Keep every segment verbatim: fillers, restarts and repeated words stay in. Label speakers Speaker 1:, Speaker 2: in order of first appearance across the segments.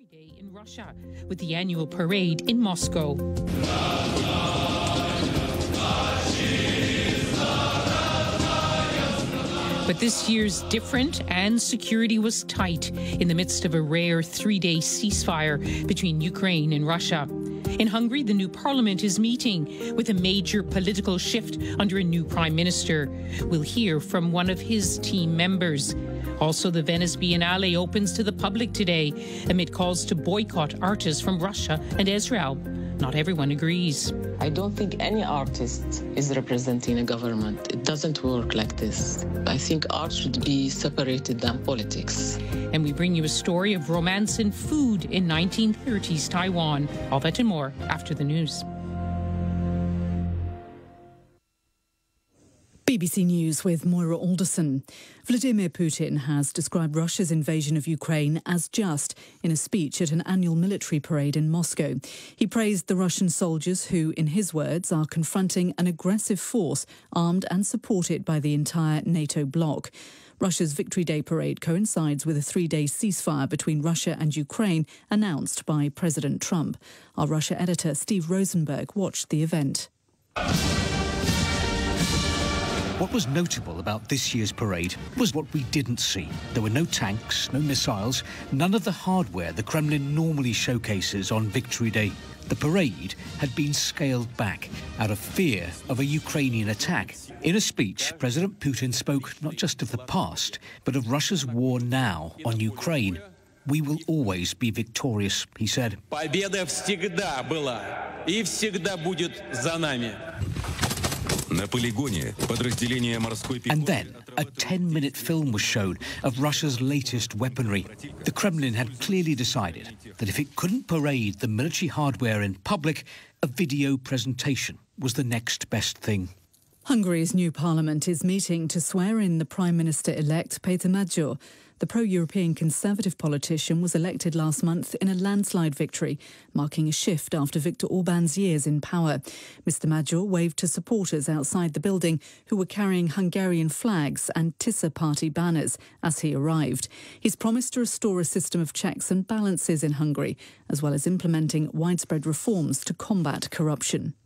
Speaker 1: Day in Russia, with the annual parade in Moscow. But this year's different, and security was tight in the midst of a rare three-day ceasefire between Ukraine and Russia. In Hungary, the new parliament is meeting with a major political shift under a new prime minister. We'll hear from one of his team members. Also, the Venice Biennale opens to the public today amid calls to boycott artists from Russia and Israel. Not everyone agrees.
Speaker 2: I don't think any artist is representing a government. It doesn't work like this. I think art should be separated than politics.
Speaker 1: And we bring you a story of romance and food in nineteen thirties Taiwan. All that and more after the news.
Speaker 3: B B C News with Moira Alderson. Vladimir Putin has described Russia's invasion of Ukraine as just in a speech at an annual military parade in Moscow. He praised the Russian soldiers who, in his words, are confronting an aggressive force armed and supported by the entire NATO bloc. Russia's Victory Day parade coincides with a three-day ceasefire between Russia and Ukraine announced by President Trump. Our Russia editor Steve Rosenberg watched the event.
Speaker 4: What was notable about this year's parade was what we didn't see. There were no tanks, no missiles, none of the hardware the Kremlin normally showcases on Victory Day. The parade had been scaled back out of fear of a Ukrainian attack. In a speech, President Putin spoke not just of the past, but of Russia's war now on Ukraine. We will always be victorious, he said.
Speaker 5: Победа всегда была и всегда будет за нами.
Speaker 4: And then a ten-minute film was shown of Russia's latest weaponry. The Kremlin had clearly decided that if it couldn't parade the military hardware in public, a video presentation was the next best thing.
Speaker 3: Hungary's new parliament is meeting to swear in the Prime Minister-elect Péter Magyar. The pro-European Conservative politician was elected last month in a landslide victory, marking a shift after Viktor Orbán's years in power. Mister Magyar waved to supporters outside the building who were carrying Hungarian flags and Tisza party banners as he arrived. He's promised to restore a system of checks and balances in Hungary, as well as implementing widespread reforms to combat corruption.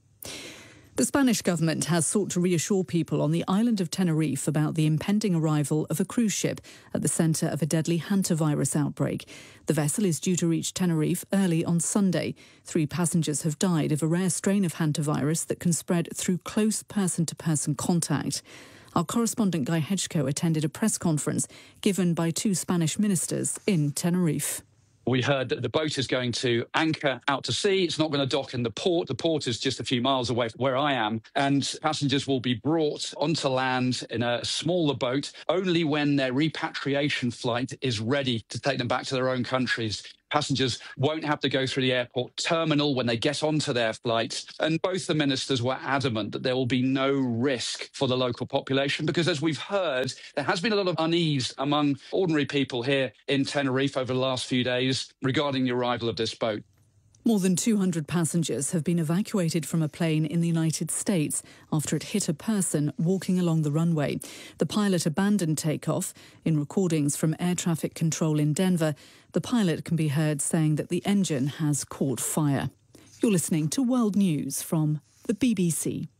Speaker 3: The Spanish government has sought to reassure people on the island of Tenerife about the impending arrival of a cruise ship at the centre of a deadly hantavirus outbreak. The vessel is due to reach Tenerife early on Sunday. Three passengers have died of a rare strain of hantavirus that can spread through close person-to-person contact. Our correspondent Guy Hedgeko attended a press conference given by two Spanish ministers in Tenerife.
Speaker 6: We heard that the boat is going to anchor out to sea. It's not going to dock in the port. The port is just a few miles away from where I am. And passengers will be brought onto land in a smaller boat only when their repatriation flight is ready to take them back to their own countries. Passengers won't have to go through the airport terminal when they get onto their flights. And both the ministers were adamant that there will be no risk for the local population because, as we've heard, there has been a lot of unease among ordinary people here in Tenerife over the last few days regarding the arrival of this boat.
Speaker 3: More than two hundred passengers have been evacuated from a plane in the United States after it hit a person walking along the runway. The pilot abandoned takeoff. In recordings from air traffic control in Denver, the pilot can be heard saying that the engine has caught fire. You're listening to World News from the B B C.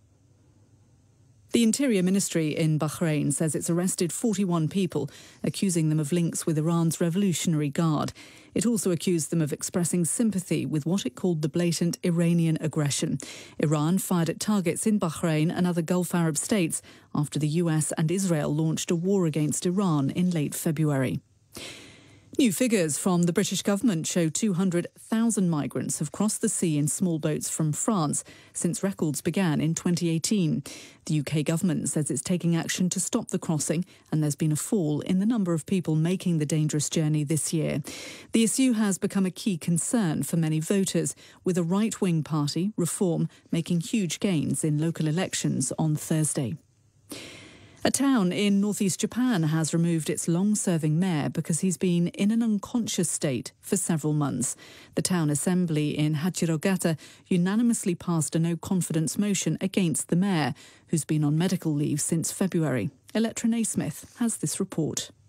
Speaker 3: The Interior Ministry in Bahrain says it's arrested forty-one people, accusing them of links with Iran's Revolutionary Guard. It also accused them of expressing sympathy with what it called the blatant Iranian aggression. Iran fired at targets in Bahrain and other Gulf Arab states after the U S and Israel launched a war against Iran in late February. New figures from the British government show two hundred thousand migrants have crossed the sea in small boats from France since records began in twenty eighteen. The U K government says it's taking action to stop the crossing, and there's been a fall in the number of people making the dangerous journey this year. The issue has become a key concern for many voters, with a right-wing party, Reform, making huge gains in local elections on Thursday. A town in northeast Japan has removed its long-serving mayor because he's been in an unconscious state for several months. The town assembly in Hachirogata unanimously passed a no-confidence motion against the mayor, who's been on medical leave since February. Electra Naismith has this report.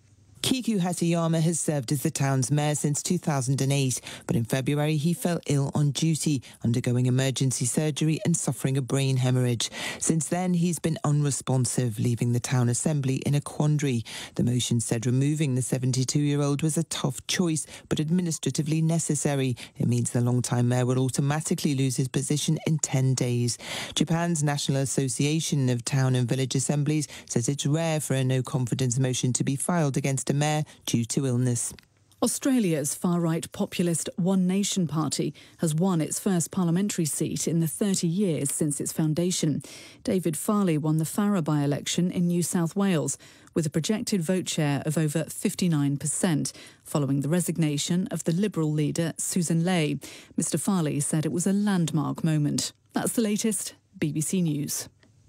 Speaker 7: Kiku Hatayama has served as the town's mayor since two thousand eight, but in February he fell ill on duty, undergoing emergency surgery and suffering a brain hemorrhage. Since then, he's been unresponsive, leaving the town assembly in a quandary. The motion said removing the seventy-two-year-old was a tough choice, but administratively necessary. It means the long-time mayor will automatically lose his position in ten days. Japan's National Association of Town and Village Assemblies says it's rare for a no-confidence motion to be filed against a mayor due to illness.
Speaker 3: Australia's far-right populist One Nation Party has won its first parliamentary seat in the thirty years since its foundation. David Farley won the Farrer by-election in New South Wales with a projected vote share of over fifty-nine percent, following the resignation of the Liberal leader Susan Ley. Mr Farley said it was a landmark moment. That's the latest. B B C News.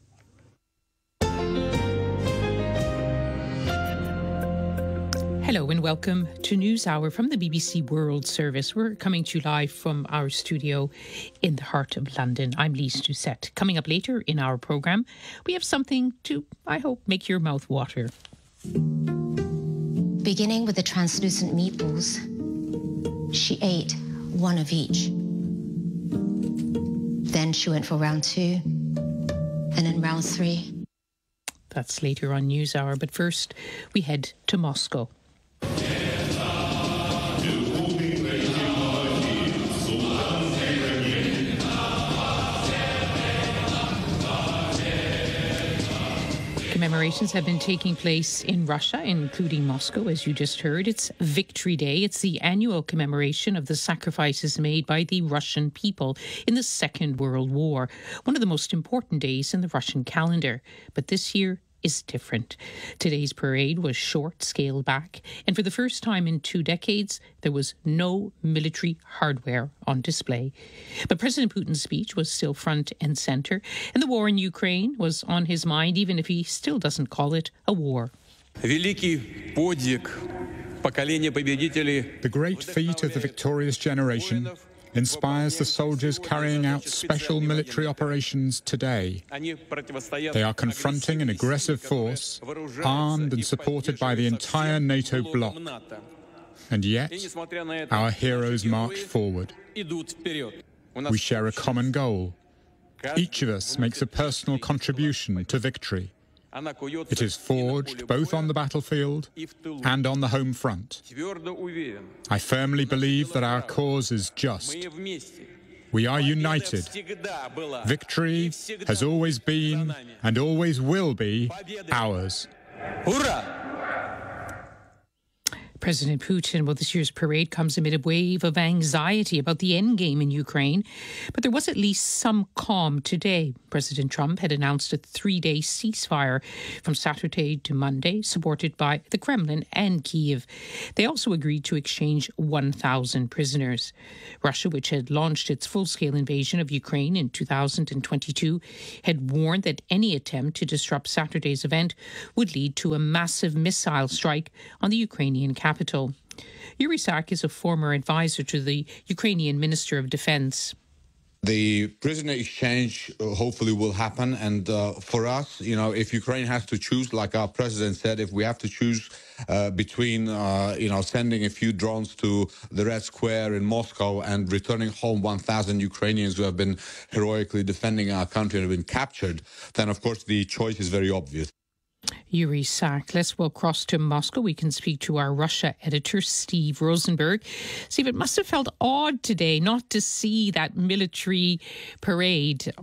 Speaker 1: Hello and welcome to NewsHour from the B B C World Service. We're coming to you live from our studio in the heart of London. I'm Lise Doucette. Coming up later in our programme, we have something to, I hope, make your mouth water.
Speaker 8: Beginning with the translucent meatballs, she ate one of each. Then she went for round two, and then round three.
Speaker 1: That's later on NewsHour, but first we head to Moscow. Commemorations have been taking place in Russia, including Moscow, as you just heard. It's Victory Day. It's the annual commemoration of the sacrifices made by the Russian people in the Second World War, one of the most important days in the Russian calendar. But this year is different. Today's parade was short, scaled back, and for the first time in two decades, there was no military hardware on display. But President Putin's speech was still front and centre, and the war in Ukraine was on his mind, even if he still doesn't call it a war.
Speaker 5: Великий подвиг поколения победителей.
Speaker 9: The great feat of the victorious generation inspires the soldiers carrying out special military operations today. They are confronting an aggressive force, armed and supported by the entire NATO bloc. And yet, our heroes march forward. We share a common goal. Each of us makes a personal contribution to victory. It is forged both on the battlefield and on the home front. I firmly believe that our cause is just. We are united. Victory has always been and always will be ours.
Speaker 5: Hurrah!
Speaker 1: President Putin, well, this year's parade comes amid a wave of anxiety about the endgame in Ukraine. But there was at least some calm today. President Trump had announced a three-day ceasefire from Saturday to Monday, supported by the Kremlin and Kyiv. They also agreed to exchange one thousand prisoners. Russia, which had launched its full-scale invasion of Ukraine in two thousand twenty-two, had warned that any attempt to disrupt Saturday's event would lead to a massive missile strike on the Ukrainian capital. Capital. Yuri Sak is a former advisor to the Ukrainian Minister of Defense.
Speaker 10: The prisoner exchange uh, hopefully will happen. And uh, for us, you know, if Ukraine has to choose, like our president said, if we have to choose uh, between, uh, you know, sending a few drones to the Red Square in Moscow and returning home one thousand Ukrainians who have been heroically defending our country and have been captured, then, of course, the choice is very obvious.
Speaker 1: Yuri Sak. Let's well cross to Moscow. We can speak to our Russia editor, Steve Rosenberg. Steve, it must have felt odd today not to see that military parade.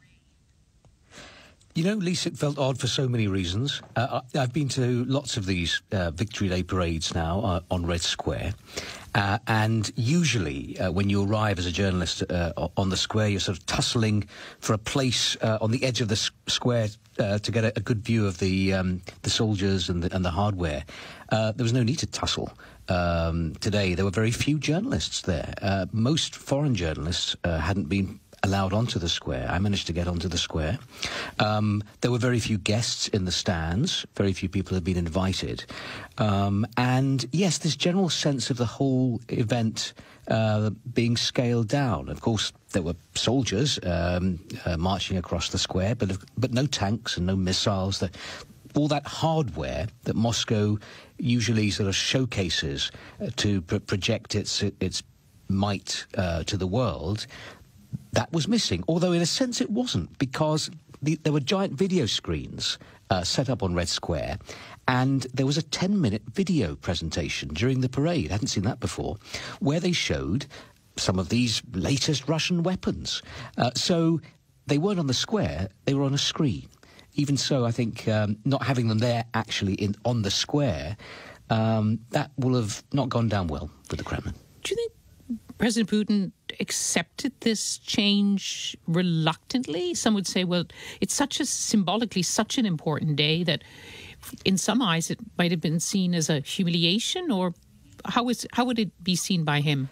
Speaker 4: You know, Lisa, it felt odd for so many reasons. Uh, I've been to lots of these uh, Victory Day parades now uh, on Red Square. Uh, and usually uh, when you arrive as a journalist uh, on the square, you're sort of tussling for a place uh, on the edge of the s- square uh, to get a, a good view of the um, the soldiers and the, and the hardware. Uh, there was no need to tussle. Um, today, there were very few journalists there. Uh, most foreign journalists uh, hadn't been allowed onto the square. I managed to get onto the square. Um, there were very few guests in the stands. Very few people had been invited. Um, and yes, this general sense of the whole event uh, being scaled down. Of course, there were soldiers um, uh, marching across the square, but but no tanks and no missiles. That all that hardware that Moscow usually sort of showcases uh, to pr- project its its might uh, to the world, that was missing. Although in a sense it wasn't, because the, there were giant video screens uh, set up on Red Square, and there was a ten-minute video presentation during the parade. I hadn't seen that before, where they showed some of these latest Russian weapons. Uh, so they weren't on the square, they were on a screen. Even so, I think um, not having them there actually in on the square, um, that will have not gone down well with the Kremlin.
Speaker 1: Do you think President Putin accepted this change reluctantly? Some would say, well, it's such a symbolically such an important day that in some eyes it might have been seen as a humiliation, or how is how would it be seen by him?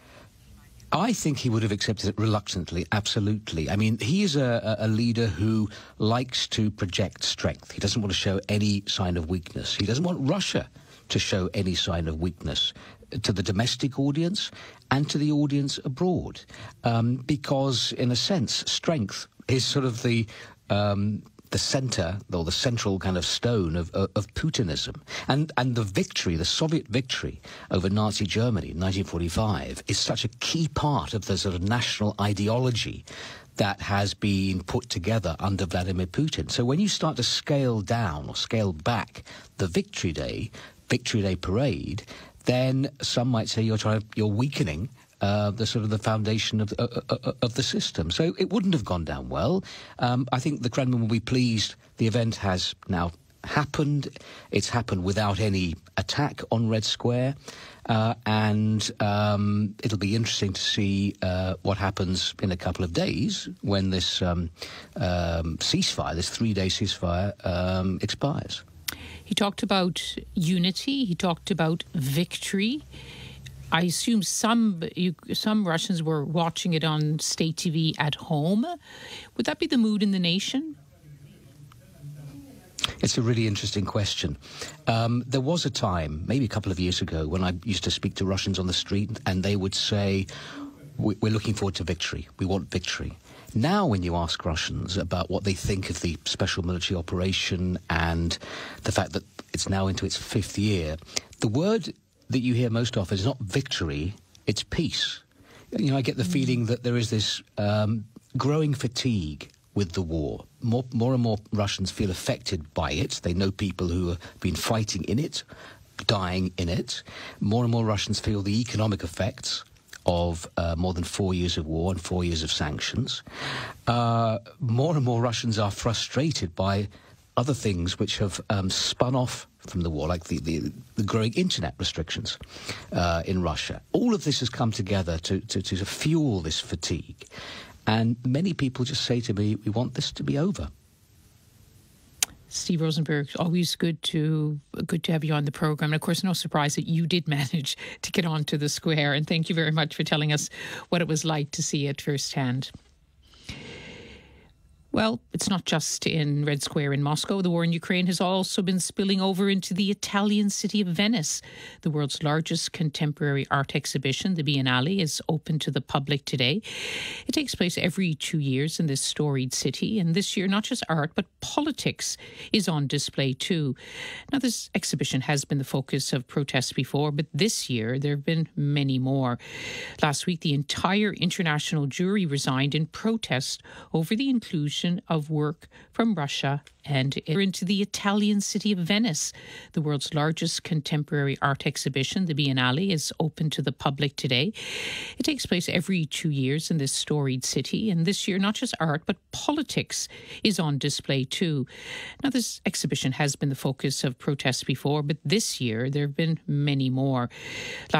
Speaker 4: I think he would have accepted it reluctantly, absolutely. I mean, he is a, a leader who likes to project strength. He doesn't want to show any sign of weakness. He doesn't want Russia to show any sign of weakness to the domestic audience and to the audience abroad, um, because, in a sense, strength is sort of the um, the centre, or the central kind of stone of, of, of Putinism. And, and the victory, the Soviet victory over Nazi Germany in nineteen forty-five is such a key part of the sort of national ideology that has been put together under Vladimir Putin. So when you start to scale down or scale back the Victory Day, Victory Day parade, then some might say you're trying, you're weakening Uh, the sort of the foundation of uh, uh, of the system. So it wouldn't have gone down well. Um, I think the Kremlin will be pleased the event has now happened. It's happened without any attack on Red Square, uh, and um, it'll be interesting to see uh, what happens in a couple of days when this um, um, ceasefire, this three-day ceasefire, um, expires.
Speaker 1: He talked about unity. He talked about victory. I assume some you, some Russians were watching it on state T V at home. Would that be the mood in the nation?
Speaker 4: It's a really interesting question. Um, there was a time, maybe a couple of years ago, when I used to speak to Russians on the street, and they would say, we're looking forward to victory. We want victory. Now, when you ask Russians about what they think of the special military operation and the fact that it's now into its fifth year, the word that you hear most often is not victory, it's peace. You know, I get the mm. feeling that there is this um, growing fatigue with the war. More, more and more Russians feel affected by it. They know people who have been fighting in it, dying in it. More and more Russians feel the economic effects of uh, more than four years of war and four years of sanctions. Uh, more and more Russians are frustrated by other things which have um, spun off from the war, like the, the, the growing internet restrictions uh, in Russia. All of this has come together to, to, to fuel this fatigue. And many people just say to me, we want this to be over.
Speaker 1: Steve Rosenberg, always good to good to have you on the programme. And of course, no surprise that you did manage to get onto the square. And thank you very much for telling us what it was like to see it firsthand. Well, it's not just in Red Square in Moscow. The war in Ukraine has also been spilling over into the Italian city of Venice. The world's largest contemporary art exhibition, the Biennale, is open to the public today. It takes place every two years in this storied city. And this year, not just art, but politics is on display too. Now, this exhibition has been the focus of protests before, but this year there have been many more. Last week, the entire international jury resigned in protest over the inclusion of work from Russia and into the Italian city of Venice. The world's largest contemporary art exhibition, the Biennale, is open to the public today. It takes place every two years in this storied city, and this year not just art but politics is on display too. Now, this exhibition has been the focus of protests before, but this year there have been many more. Last